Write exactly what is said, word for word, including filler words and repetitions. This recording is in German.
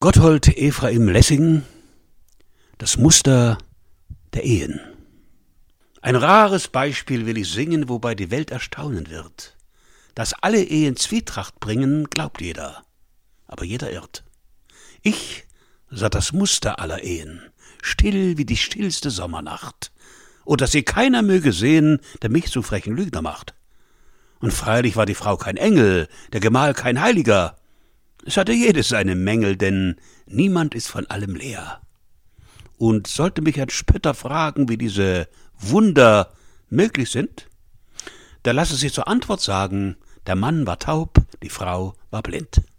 Gotthold Ephraim Lessing: Das Muster der Ehen. Ein rares Beispiel will ich singen, wobei die Welt erstaunen wird. Dass alle Ehen Zwietracht bringen, glaubt jeder, aber jeder irrt. Ich sah das Muster aller Ehen, still wie die stillste Sommernacht, und dass sie keiner möge sehen, der mich zu frechen Lügner macht. Und freilich war die Frau kein Engel, der Gemahl kein Heiliger. Es hatte jedes seine Mängel, denn niemand ist von allem leer. Und sollte mich ein Spötter fragen, wie diese Wunder möglich sind, da lasse sich zur Antwort sagen: Der Mann war taub, die Frau war blind.